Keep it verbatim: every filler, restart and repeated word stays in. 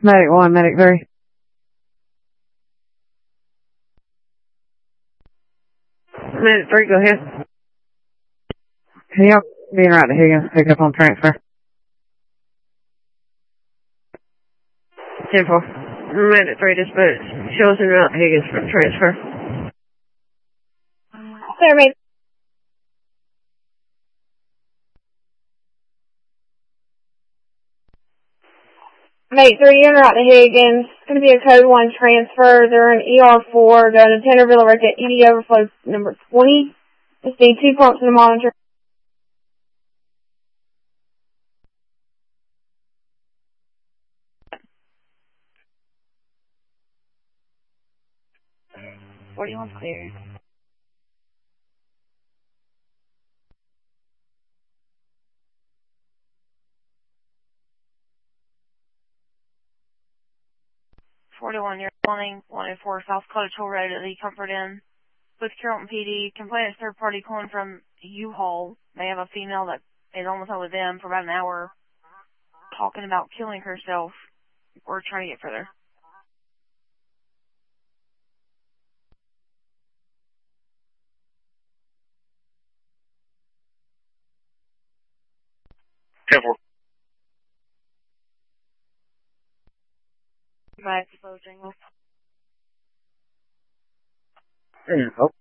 Medic one, medic three. Medic three, go ahead. Can y'all be right to Higgins, pick up on transfer? ten four. Medic three, dispatch. Show us en route to Higgins for transfer. Clear, mate. Mate three, en route to Higgins. It's going to be a code one transfer. They're in E R four, going to Tenderville, right at E D overflow number twenty. Just need two pumps in the monitor. forty-one clear. forty-one, you're calling one oh four South Cottage Hill Road at the Comfort Inn with Carrollton P D. Complainant third party calling from U-Haul. They have a female that is on the phone with them for about an hour talking about killing herself. We're trying to get further. ten four. Right, slow jingle. Info.